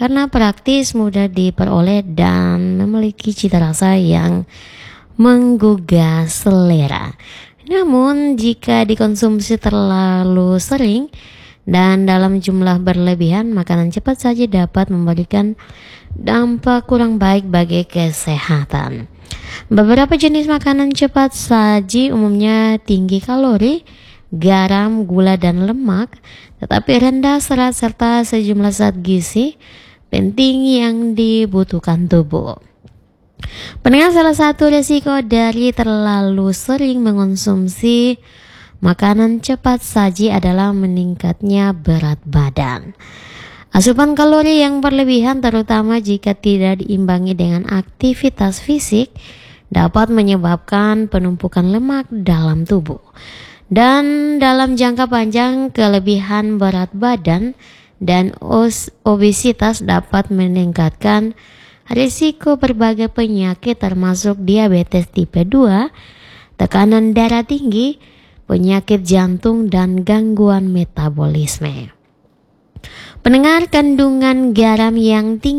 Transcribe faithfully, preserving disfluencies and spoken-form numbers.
karena praktis, mudah diperoleh, dan memiliki cita rasa yang menggugah selera. Namun jika dikonsumsi terlalu sering dan dalam jumlah berlebihan, makanan cepat saji dapat memberikan dampak kurang baik bagi kesehatan. Beberapa jenis makanan cepat saji umumnya tinggi kalori, garam, gula, dan lemak, tetapi rendah serat serta sejumlah zat gizi penting yang dibutuhkan tubuh. Pendengar, salah satu risiko dari terlalu sering mengonsumsi makanan cepat saji adalah meningkatnya berat badan. Asupan kalori yang berlebihan, terutama jika tidak diimbangi dengan aktivitas fisik, dapat menyebabkan penumpukan lemak dalam tubuh. Dan dalam jangka panjang, kelebihan berat badan dan obesitas dapat meningkatkan risiko berbagai penyakit termasuk diabetes tipe dua, tekanan darah tinggi, penyakit jantung, dan gangguan metabolisme. Pendengar, kandungan garam yang tinggi